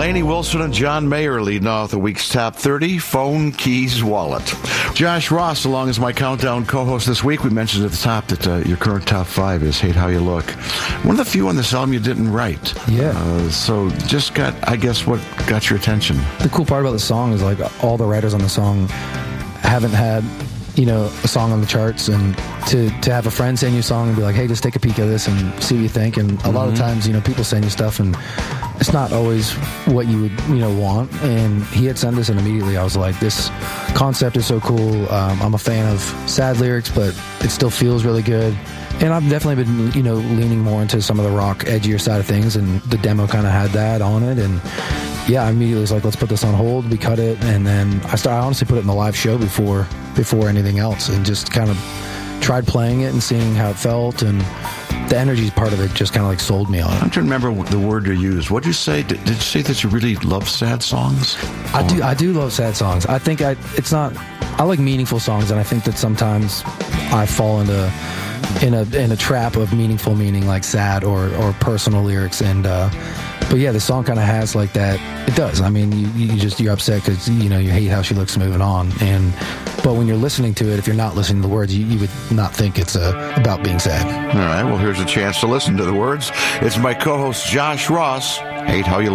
Lainey Wilson and John Mayer leading off the week's top 30, Phone, Keys, Wallet. Josh Ross, along as my countdown co-host this week, we mentioned at the top that your current top 5 is Hate How You Look. One of the few on this album you didn't write. Yeah. So just got, I guess, what got your attention? The cool part about the song is like all the writers on the song haven't had, a song on the charts, and to have a friend send you a song and be like, hey, just take a peek at this and see what you think. And a lot of times, people send you stuff and it's not always what you would, want. And he had sent this, and immediately I was like, this concept is so cool. I'm a fan of sad lyrics, but it still feels really good. And I've definitely been, leaning more into some of the rock, edgier side of things, and the demo kind of had that on it. And yeah, I immediately was like, let's put this on hold. We cut it, and then I honestly put it in the live show before anything else, and just kind of tried playing it and seeing how it felt, and the energy part of it just kind of like sold me on it. I'm trying to remember the word you used. What did you say? Did you say that you really love sad songs? I do love sad songs. I think I like meaningful songs, and I think that sometimes I fall in a trap of meaningful meaning, like sad or personal lyrics. And but yeah, the song kind of has like that. It does. I mean, you're upset because you hate how she looks moving on, but when you're listening to it, if you're not listening to the words, you would not think it's about being sad. All right, well, here's a chance to listen to the words. It's my co-host Josh Ross. Hate How You Look.